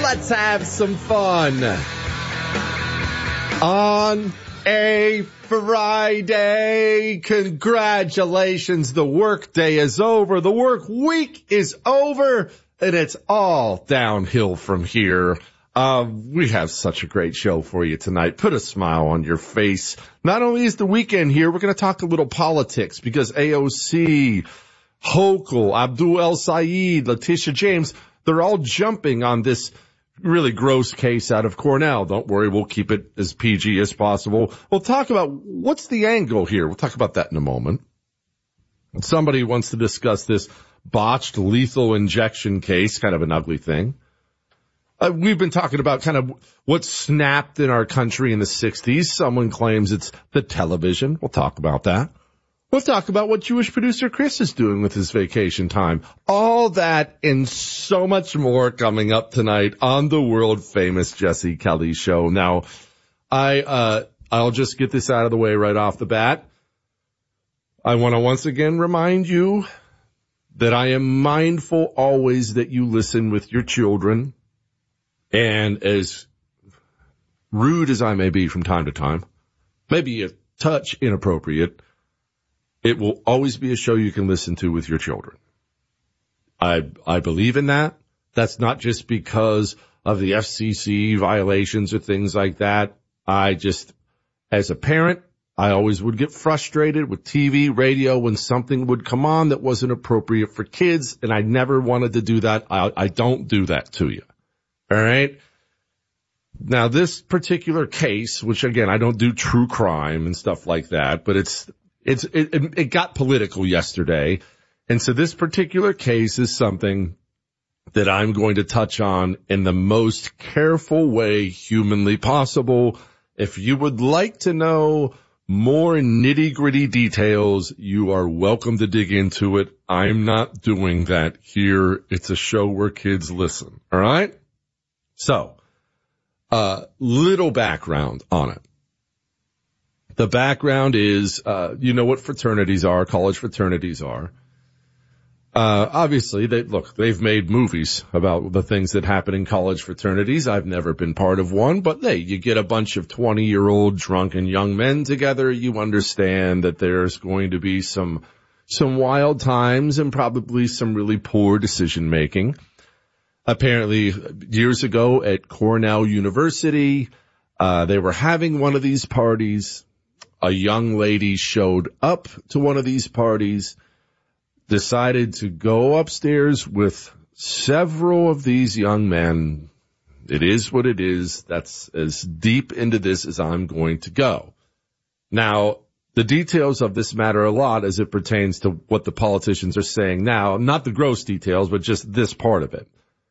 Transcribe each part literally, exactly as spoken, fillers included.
Let's have some fun on a Friday. Congratulations. The work day is over. The work week is over, and it's all downhill from here. Uh, we have such a great show for you tonight. Put a smile on your face. Not only is the weekend here, we're going to talk a little politics because A O C, Hochul, Abdul El Sayed, Letitia James, they're all jumping on this really gross case out of Cornell. Don't worry, we'll keep it as P G as possible. We'll talk about what's the angle here. We'll talk about that in a moment. Somebody wants to discuss this botched lethal injection case, kind of an ugly thing. Uh, we've been talking about kind of what snapped in our country in the sixties. Someone claims it's the television. We'll talk about that. We'll talk about what Jewish producer Chris is doing with his vacation time. All that and so much more coming up tonight on the world-famous Jesse Kelly Show. Now, I, uh, I'll just get this out of the way right off the bat. I want to once again remind you that I am mindful always that you listen with your children. And as rude as I may be from time to time, maybe a touch inappropriate, it will always be a show you can listen to with your children. I I believe in that. That's not just because of the F C C violations or things like that. I just, as a parent, I always would get frustrated with T V, radio, when something would come on that wasn't appropriate for kids, and I never wanted to do that. I, I don't do that to you. All right? Now, this particular case, which, again, I don't do true crime and stuff like that, but it's It's, it, it got political yesterday. And so this particular case is something that I'm going to touch on in the most careful way humanly possible. If you would like to know more nitty-gritty details, you are welcome to dig into it. I'm not doing that here. It's a show where kids listen. All right? So, uh, little background on it. The background is, uh, you know what fraternities are, college fraternities are. Uh, obviously, they, look, they've made movies about the things that happen in college fraternities. I've never been part of one, but hey, you get a bunch of twenty-year-old drunken young men together, you understand that there's going to be some, some wild times and probably some really poor decision making. Apparently, years ago at Cornell University, uh, they were having one of these parties. A young lady showed up to one of these parties, decided to go upstairs with several of these young men. It is what it is. That's as deep into this as I'm going to go. Now, the details of this matter a lot as it pertains to what the politicians are saying now. Not the gross details, but just this part of it.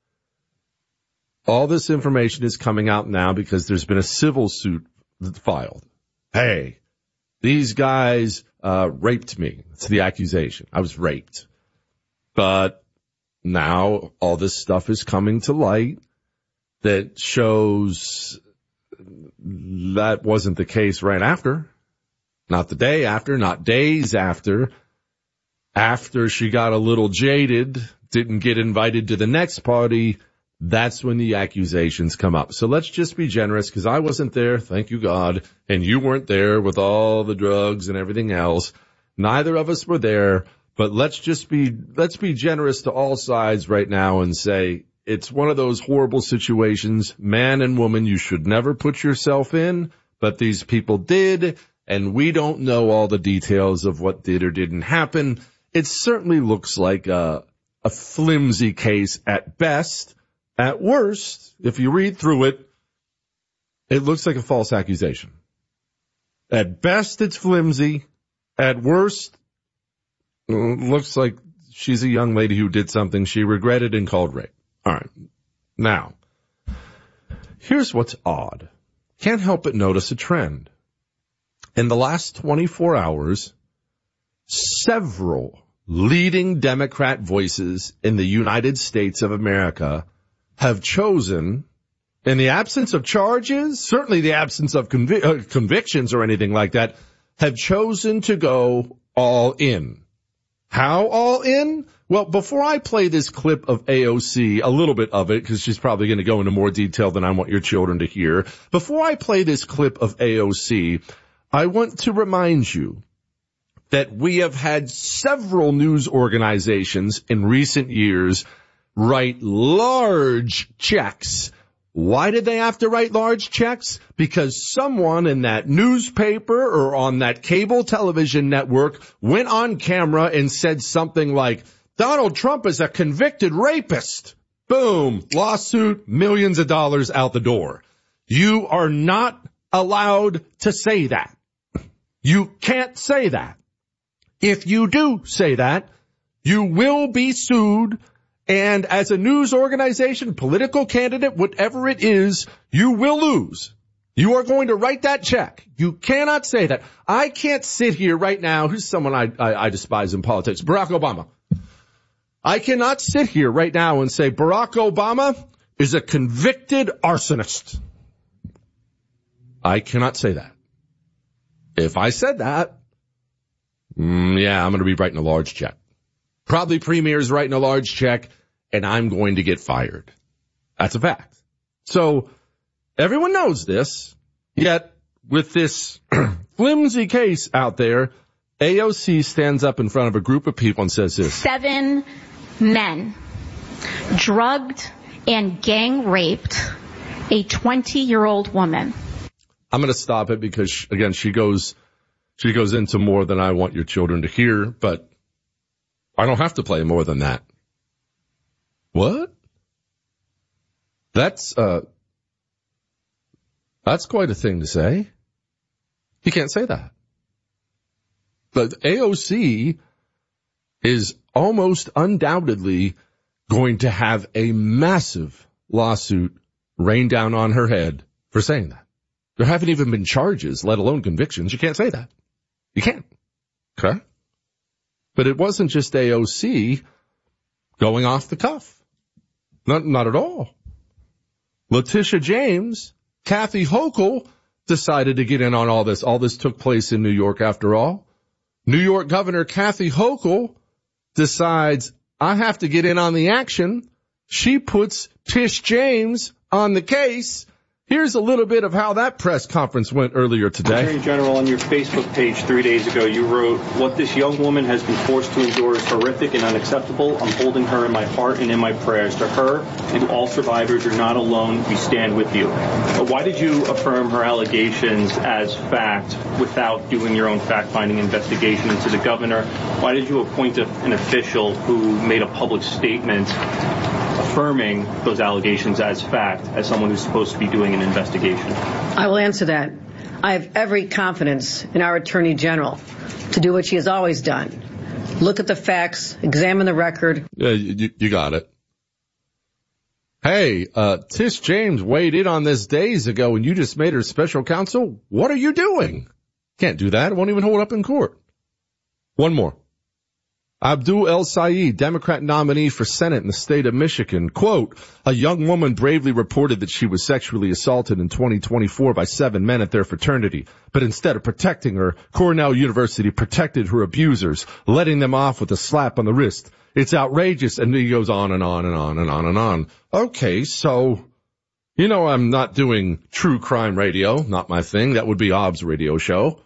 All this information is coming out now because there's been a civil suit filed. Hey. These guys uh raped me. It's the accusation. I was raped. But now all this stuff is coming to light that shows that wasn't the case right after. Not the day after, not days after. After she got a little jaded, didn't get invited to the next party, that's when the accusations come up. So let's just be generous, because I wasn't there, thank you God, and you weren't there with all the drugs and everything else. Neither of us were there, but let's just be, let's be generous to all sides right now and say it's one of those horrible situations, man and woman, you should never put yourself in, but these people did, and we don't know all the details of what did or didn't happen. It certainly looks like a, a flimsy case at best. At worst, if you read through it, it looks like a false accusation. At best, it's flimsy. At worst, it looks like she's a young lady who did something she regretted and called rape. All right. Now, here's what's odd. Can't help but notice a trend. In the last twenty-four hours, several leading Democrat voices in the United States of America have chosen, in the absence of charges, certainly the absence of convic- uh, convictions or anything like that, have chosen to go all in. How all in? Well, before I play this clip of A O C, a little bit of it, because she's probably going to go into more detail than I want your children to hear. Before I play this clip of A O C, I want to remind you that we have had several news organizations in recent years write large checks. Why did they have to write large checks? Because someone in that newspaper or on that cable television network went on camera and said something like, Donald Trump is a convicted rapist. Boom. Lawsuit, millions of dollars out the door. You are not allowed to say that. You can't say that. If you do say that, you will be sued. And as a news organization, political candidate, whatever it is, you will lose. You are going to write that check. You cannot say that. I can't sit here right now. Who's someone I, I, I despise in politics? Barack Obama. I cannot sit here right now and say Barack Obama is a convicted arsonist. I cannot say that. If I said that, mm, yeah, I'm going to be writing a large check. Probably Premier's writing a large check, and I'm going to get fired. That's a fact. So everyone knows this, yet with this flimsy case out there, A O C stands up in front of a group of people and says this. Seven men drugged and gang raped a twenty-year-old woman. I'm going to stop it because, again, she goes she goes into more than I want your children to hear, but I don't have to play more than that. What? That's, uh, that's quite a thing to say. You can't say that. But A O C is almost undoubtedly going to have a massive lawsuit rained down on her head for saying that. There haven't even been charges, let alone convictions. You can't say that. You can't. Okay? But it wasn't just A O C going off the cuff. Not, not at all. Letitia James, Kathy Hochul decided to get in on all this. All this took place in New York after all. New York Governor Kathy Hochul decides, I have to get in on the action. She puts Tish James on the case. Here's a little bit of how that press conference went earlier today. Attorney General, on your Facebook page three days ago, you wrote, what this young woman has been forced to endure is horrific and unacceptable. I'm holding her in my heart and in my prayers. To her and to all survivors, you're not alone. We stand with you. But why did you affirm her allegations as fact without doing your own fact-finding investigation into the governor? Why did you appoint a, an official who made a public statement affirming those allegations as fact, as someone who's supposed to be doing an investigation? I will answer that. I have every confidence in our Attorney General to do what she has always done. Look at the facts, examine the record. Yeah, you, you got it. Hey, uh, Tish James weighed in on this days ago and you just made her special counsel. What are you doing? Can't do that. It won't even hold up in court. One more. Abdul El-Sayed, Democrat nominee for Senate in the state of Michigan. Quote, a young woman bravely reported that she was sexually assaulted in twenty twenty-four by seven men at their fraternity. But instead of protecting her, Cornell University protected her abusers, letting them off with a slap on the wrist. It's outrageous. And he goes on and on and on and on and on. Okay, so, you know, I'm not doing true crime radio, not my thing. That would be Ob's radio show.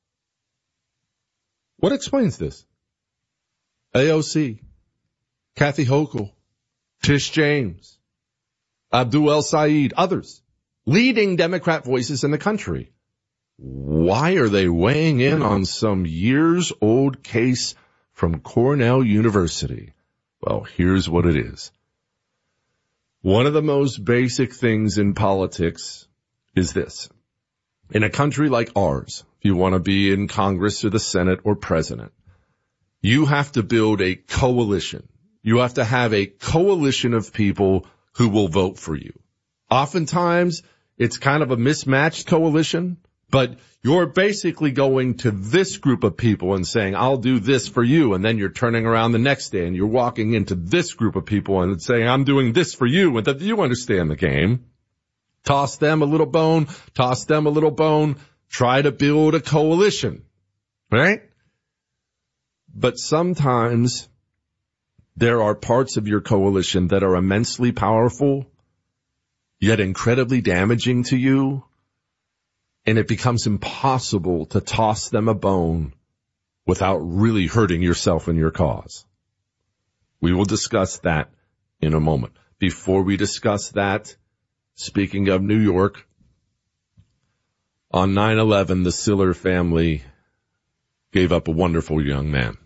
What explains this? A O C, Kathy Hochul, Tish James, Abdul El-Sayed, others, leading Democrat voices in the country. Why are they weighing in on some years-old case from Cornell University? Well, here's what it is. One of the most basic things in politics is this. In a country like ours, if you want to be in Congress or the Senate or president, you have to build a coalition. You have to have a coalition of people who will vote for you. Oftentimes, it's kind of a mismatched coalition, but you're basically going to this group of people and saying, I'll do this for you. And then you're turning around the next day and you're walking into this group of people and saying, I'm doing this for you. And that you understand the game. Toss them a little bone, toss them a little bone, try to build a coalition, right? But sometimes there are parts of your coalition that are immensely powerful, yet incredibly damaging to you, and it becomes impossible to toss them a bone without really hurting yourself and your cause. We will discuss that in a moment. Before we discuss that, speaking of New York, on nine eleven, the Siller family gave up a wonderful young man.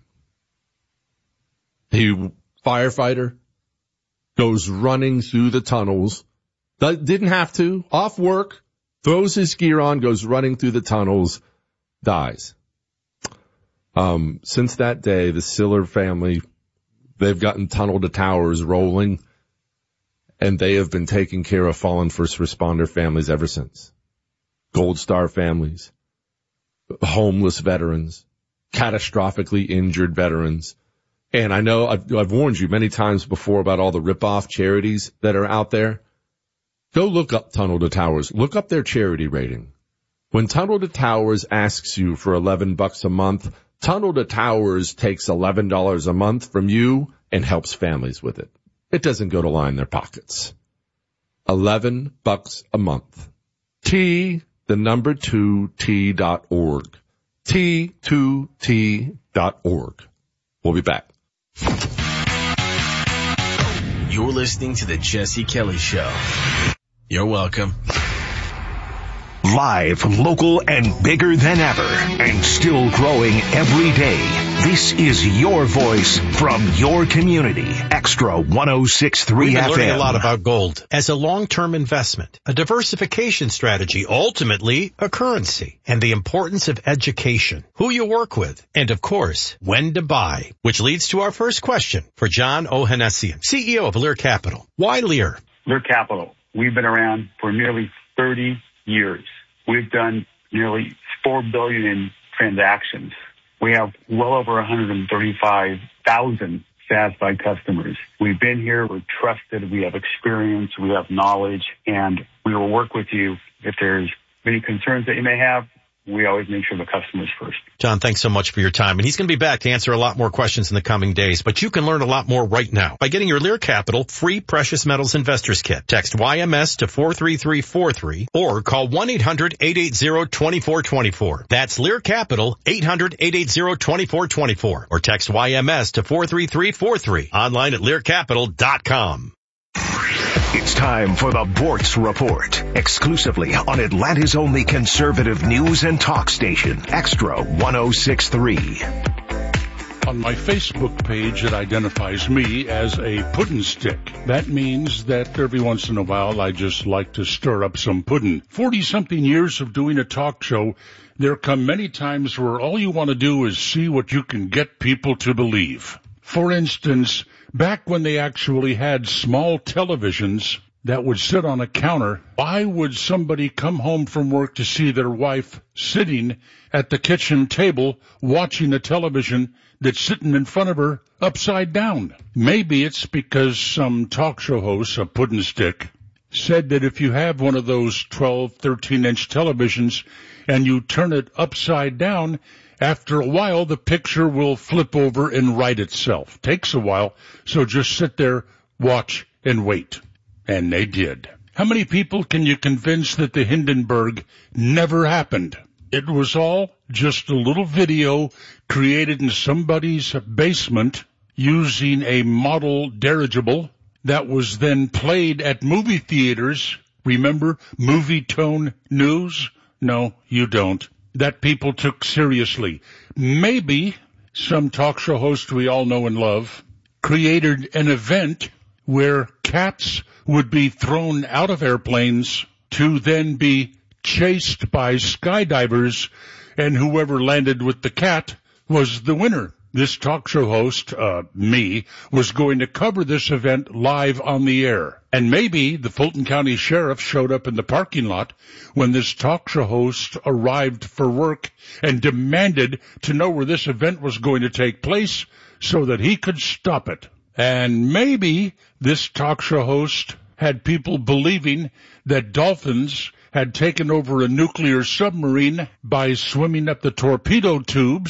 He, firefighter, goes running through the tunnels, didn't have to, off work, throws his gear on, goes running through the tunnels, dies. Um, since that day, the Siller family, they've gotten Tunnel to Towers rolling, and they have been taking care of fallen first responder families ever since. Gold Star families, homeless veterans, catastrophically injured veterans. And I know I've, I've warned you many times before about all the rip-off charities that are out there. Go look up Tunnel to Towers. Look up their charity rating. When Tunnel to Towers asks you for eleven bucks a month, Tunnel to Towers takes eleven dollars a month from you and helps families with it. It doesn't go to line their pockets. eleven bucks a month. T, the number two, T dot org. T two T dot org. We'll be back. You're listening to the Jesse Kelly Show. You're welcome. Live, local, and bigger than ever, and still growing every day. This is your voice from your community. Extra one oh six point three F M. We've been learning a lot about gold as a long-term investment, a diversification strategy, ultimately a currency, and the importance of education, who you work with, and of course, when to buy, which leads to our first question for John Ohanessian, C E O of Lear Capital. Why Lear? Lear Capital. We've been around for nearly thirty years. We've done nearly four billion dollars in transactions. We have well over one hundred thirty-five thousand satisfied customers. We've been here, we're trusted, we have experience, we have knowledge, and we will work with you if there's any concerns that you may have. We always make sure the customer's first. John, thanks so much for your time. And he's going to be back to answer a lot more questions in the coming days. But you can learn a lot more right now by getting your Lear Capital free Precious Metals Investors Kit. Text Y M S to four three three four three or call one eight hundred eight eight zero two four two four. That's Lear Capital, eight hundred eight eight zero two four two four. Or text Y M S to four three three four three. Online at lear capital dot com. It's time for the Bortz Report, exclusively on Atlanta's only conservative news and talk station, Extra one oh six point three. On my Facebook page, it identifies me as a puddin' stick. That means that every once in a while, I just like to stir up some puddin'. Forty-something years of doing a talk show, there come many times where all you want to do is see what you can get people to believe. For instance, back when they actually had small televisions that would sit on a counter, why would somebody come home from work to see their wife sitting at the kitchen table watching a television that's sitting in front of her upside down? Maybe it's because some talk show host, a puddin' stick, said that if you have one of those twelve, thirteen-inch televisions and you turn it upside down, after a while, the picture will flip over and right itself. Takes a while, so just sit there, watch, and wait. And they did. How many people can you convince that the Hindenburg never happened? It was all just a little video created in somebody's basement using a model dirigible that was then played at movie theaters. Remember Movie Tone News? No, you don't. That people took seriously. Maybe some talk show host we all know and love created an event where cats would be thrown out of airplanes to then be chased by skydivers, and whoever landed with the cat was the winner. This talk show host, uh, me, was going to cover this event live on the air. And maybe the Fulton County Sheriff showed up in the parking lot when this talk show host arrived for work and demanded to know where this event was going to take place so that he could stop it. And maybe this talk show host had people believing that dolphins had taken over a nuclear submarine by swimming up the torpedo tubes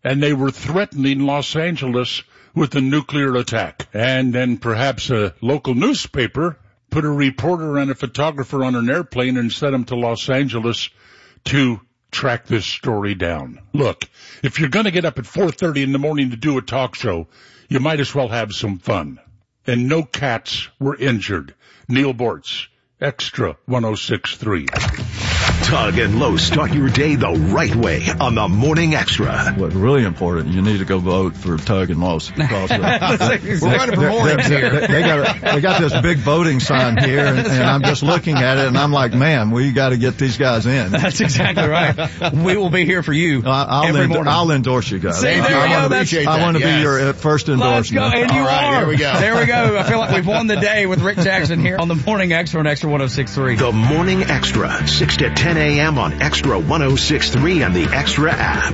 and they were threatening Los Angeles with a nuclear attack. And then perhaps a local newspaper put a reporter and a photographer on an airplane and sent them to Los Angeles to track this story down. Look, if you're going to get up at four thirty in the morning to do a talk show, you might as well have some fun. And no cats were injured. Neil Bortz, Extra one oh six point three. Tug and Lowe start your day the right way on the Morning Extra. What's really important, you need to go vote for Tug and Lowe. Because, uh, We're running for mornings here. They, they, got a, they got this big voting sign here, and, and I'm just looking at it, and I'm like, man, we got to get these guys in. That's exactly right. We will be here for you I, I'll every endo- morning. I'll endorse you guys. See, there I, we I go. want to be, I want to yes. be your uh, first endorsement. Let's go. And you All right, are. here we go. There we go. I feel like we've won the day with Rick Jackson here on the Morning Extra on Extra one oh six point three. The Morning Extra, six to ten a.m. on Extra one oh six point three and the Extra app.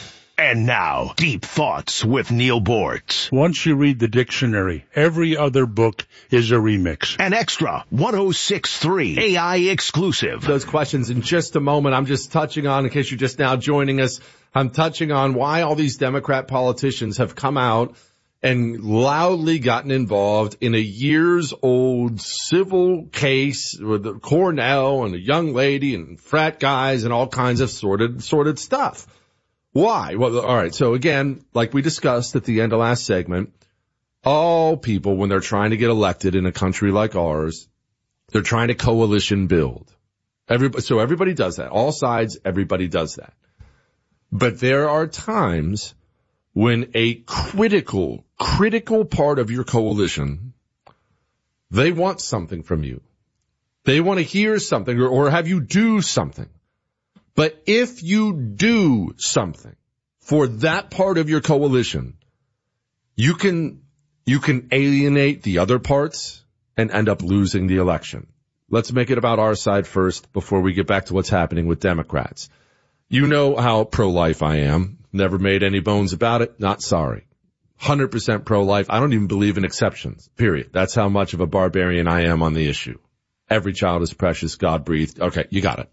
And now, Deep Thoughts with Neil Bortz. Once you read the dictionary, every other book is a remix. An Extra one oh six point three A I exclusive. Those questions in just a moment. I'm just touching on, in case you're just now joining us, I'm touching on why all these Democrat politicians have come out and loudly gotten involved in a years-old civil case with Cornell and a young lady and frat guys and all kinds of sordid, sordid stuff. Why? Well, all right. So again, like we discussed at the end of last segment, all people, when they're trying to get elected in a country like ours, they're trying to coalition build. Everybody, so everybody does that. All sides, everybody does that. But there are times when a critical, critical part of your coalition, they want something from you. They want to hear something or, or have you do something. But if you do something for that part of your coalition, you can, you can alienate the other parts and end up losing the election. Let's make it about our side first before we get back to what's happening with Democrats. You know how pro-life I am. Never made any bones about it. Not sorry. one hundred percent pro-life. I don't even believe in exceptions, period. That's how much of a barbarian I am on the issue. Every child is precious. God breathed. Okay, you got it.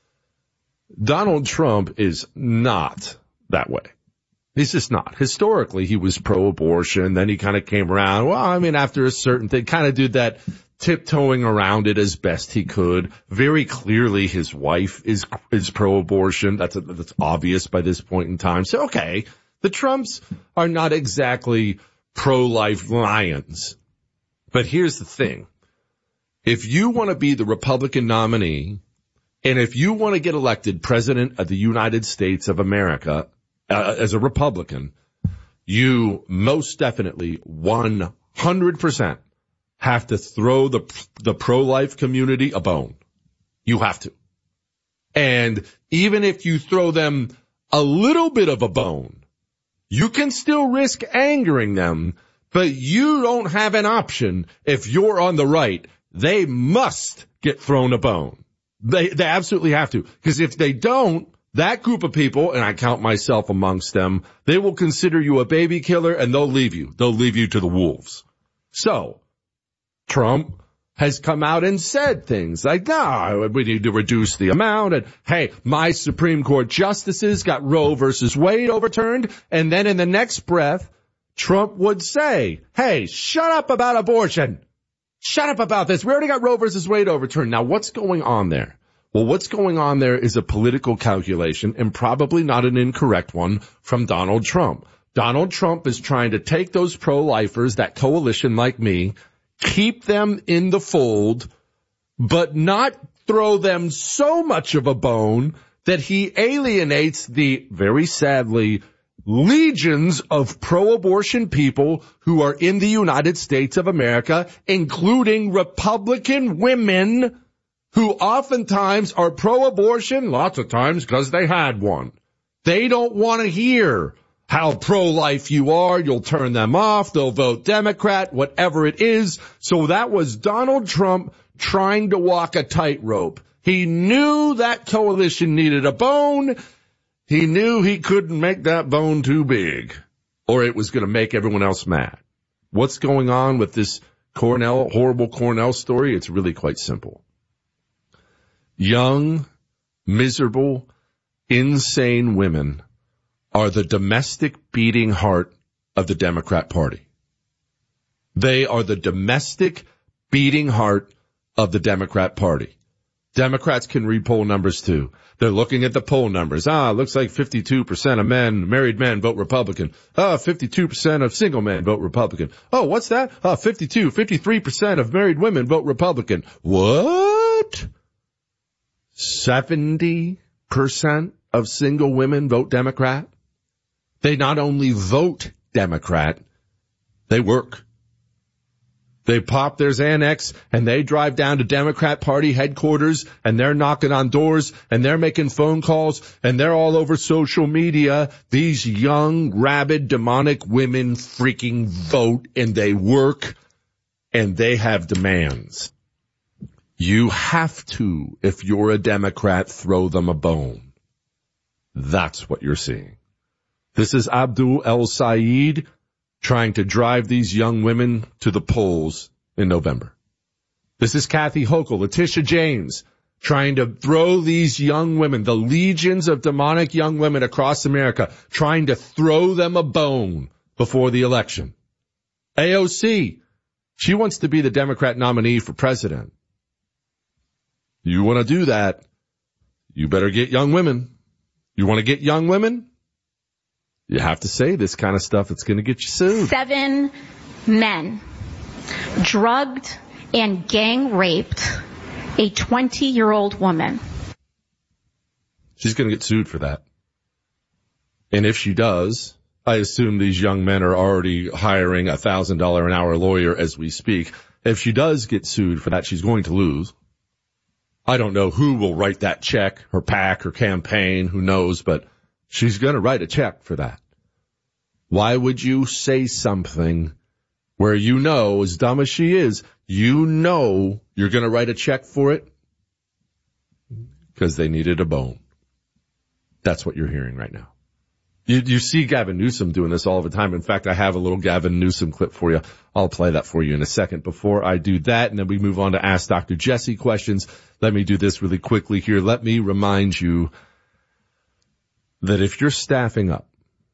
Donald Trump is not that way. He's just not. Historically, he was pro-abortion. Then he kind of came around. Well, I mean, after a certain thing, kind of did that tiptoeing around it as best he could. Very clearly, his wife is is pro-abortion. That's a, that's obvious by this point in time. So, okay, the Trumps are not exactly pro-life lions. But here's the thing. If you want to be the Republican nominee, and if you want to get elected president of the United States of America uh, as a Republican, you most definitely one hundred percent have to throw the the pro-life community a bone. You have to. And even if you throw them a little bit of a bone, you can still risk angering them, but you don't have an option. If you're on the right, they must get thrown a bone. They they absolutely have to. Because if they don't, that group of people, and I count myself amongst them, they will consider you a baby killer and they'll leave you. They'll leave you to the wolves. So, Trump has come out and said things like, no, we need to reduce the amount. And, hey, my Supreme Court justices got Roe versus Wade overturned. And then in the next breath, Trump would say, hey, shut up about abortion. Shut up about this. We already got Roe versus Wade overturned. Now, what's going on there? Well, what's going on there is a political calculation, and probably not an incorrect one, from Donald Trump. Donald Trump is trying to take those pro-lifers, that coalition like me, keep them in the fold, but not throw them so much of a bone that he alienates the, very sadly, legions of pro-abortion people who are in the United States of America, including Republican women who oftentimes are pro-abortion, lots of times because they had one. They don't want to hear how pro-life you are. You'll turn them off. They'll vote Democrat, whatever it is. So that was Donald Trump trying to walk a tightrope. He knew that coalition needed a bone. He knew he couldn't make that bone too big, or it was going to make everyone else mad. What's going on with this Cornell, horrible Cornell story? It's really quite simple. Young, miserable, insane women are the domestic beating heart of the Democrat Party. They are the domestic beating heart of the Democrat Party. Democrats can read poll numbers too. They're looking at the poll numbers. Ah, looks like fifty-two percent of men, married men, vote Republican. Ah, fifty-two percent of single men vote Republican. Oh, what's that? Ah, fifty-two, fifty-three percent of married women vote Republican. What? seventy percent of single women vote Democrat? They not only vote Democrat, they work. They pop their Xanax and they drive down to Democrat Party headquarters and they're knocking on doors and they're making phone calls and they're all over social media. These young, rabid, demonic women freaking vote and they work and they have demands. You have to, if you're a Democrat, throw them a bone. That's what you're seeing. This is Abdul El Sayed trying to drive these young women to the polls in November. This is Kathy Hochul, Letitia James, trying to throw these young women, the legions of demonic young women across America, trying to throw them a bone before the election. A O C, she wants to be the Democrat nominee for president. You want to do that, you better get young women. You want to get young women? You have to say this kind of stuff. It's going to get you sued. Seven men drugged and gang raped a twenty-year-old woman. She's going to get sued for that. And if she does, I assume these young men are already hiring a one thousand dollars an hour lawyer as we speak. If she does get sued for that, she's going to lose. I don't know who will write that check, her PAC, her campaign, who knows, but she's going to write a check for that. Why would you say something where you know, as dumb as she is, you know you're going to write a check for it? Because they needed a bone. That's what you're hearing right now. You, you see Gavin Newsom doing this all the time. In fact, I have a little Gavin Newsom clip for you. I'll play that for you in a second. Before I do that, and then we move on to Ask Doctor Jesse questions, let me do this really quickly here. Let me remind you that if you're staffing up,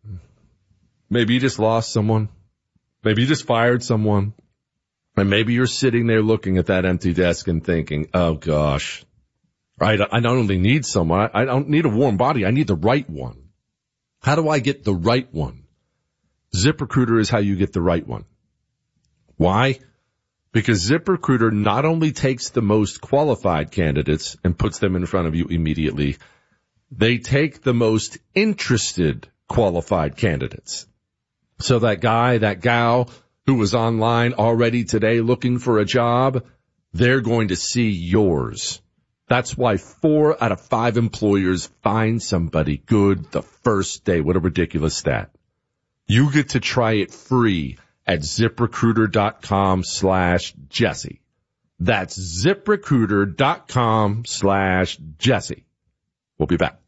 maybe you just lost someone, maybe you just fired someone, and maybe you're sitting there looking at that empty desk and thinking, oh gosh, right, I not only need someone, I don't need a warm body, I need the right one. How do I get the right one? ZipRecruiter is how you get the right one. Why? Because ZipRecruiter not only takes the most qualified candidates and puts them in front of you immediately, they take the most interested qualified candidates. So that guy, that gal who was online already today looking for a job, they're going to see yours. That's why four out of five employers find somebody good the first day. What a ridiculous stat. You get to try it free at ZipRecruiter.com slash Jesse. That's ZipRecruiter.com slash Jesse. We'll be back.